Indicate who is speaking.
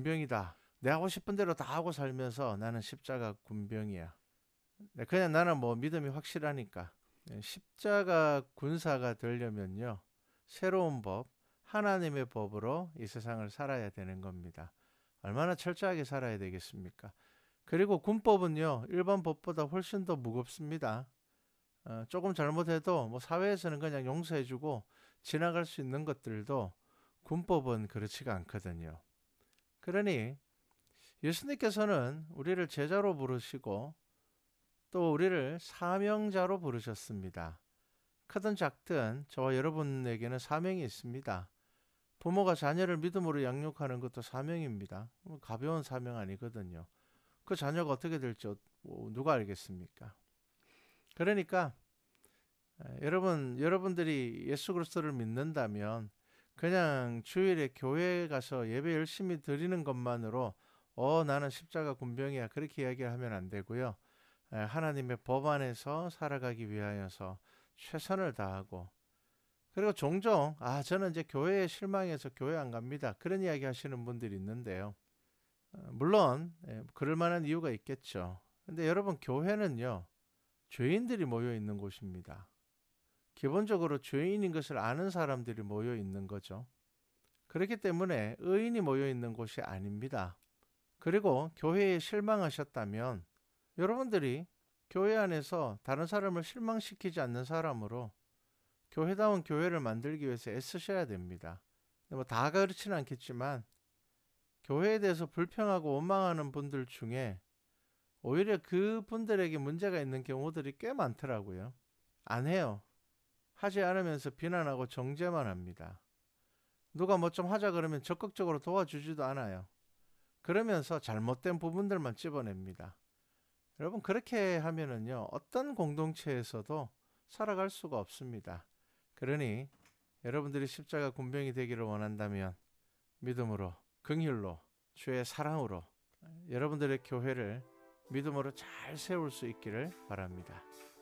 Speaker 1: 군병이다. 내 하고 싶은 대로 다 하고 살면서 나는 십자가 군병이야. 그냥 나는 뭐 믿음이 확실하니까. 십자가 군사가 되려면요. 새로운 법, 하나님의 법으로 이 세상을 살아야 되는 겁니다. 얼마나 철저하게 살아야 되겠습니까? 그리고 군법은요. 일반 법보다 훨씬 더 무겁습니다. 조금 잘못해도 뭐 사회에서는 그냥 용서해주고 지나갈 수 있는 것들도 군법은 그렇지가 않거든요. 그러니 예수님께서는 우리를 제자로 부르시고 또 우리를 사명자로 부르셨습니다. 크든 작든 저와 여러분에게는 사명이 있습니다. 부모가 자녀를 믿음으로 양육하는 것도 사명입니다. 가벼운 사명 아니거든요. 그 자녀가 어떻게 될지 누가 알겠습니까? 그러니까 여러분들이 예수 그리스도를 믿는다면 그냥 주일에 교회에 가서 예배 열심히 드리는 것만으로 나는 십자가 군병이야 그렇게 이야기를 하면 안 되고요. 하나님의 법 안에서 살아가기 위하여서 최선을 다하고 그리고 종종 저는 이제 교회에 실망해서 교회 안 갑니다. 그런 이야기 하시는 분들이 있는데요. 물론 그럴 만한 이유가 있겠죠. 근데 여러분 교회는요. 죄인들이 모여 있는 곳입니다. 기본적으로 죄인인 것을 아는 사람들이 모여 있는 거죠. 그렇기 때문에 의인이 모여 있는 곳이 아닙니다. 그리고 교회에 실망하셨다면 여러분들이 교회 안에서 다른 사람을 실망시키지 않는 사람으로 교회다운 교회를 만들기 위해서 애쓰셔야 됩니다. 뭐 다 그렇지는 않겠지만 교회에 대해서 불평하고 원망하는 분들 중에 오히려 그 분들에게 문제가 있는 경우들이 꽤 많더라고요. 안 해요. 하지 않으면서 비난하고 정죄만 합니다. 누가 뭐 좀 하자 그러면 적극적으로 도와주지도 않아요. 그러면서 잘못된 부분들만 찝어냅니다. 여러분 그렇게 하면은요 어떤 공동체에서도 살아갈 수가 없습니다. 그러니 여러분들이 십자가 군병이 되기를 원한다면 믿음으로 긍휼로 주의 사랑으로 여러분들의 교회를 믿음으로 잘 세울 수 있기를 바랍니다.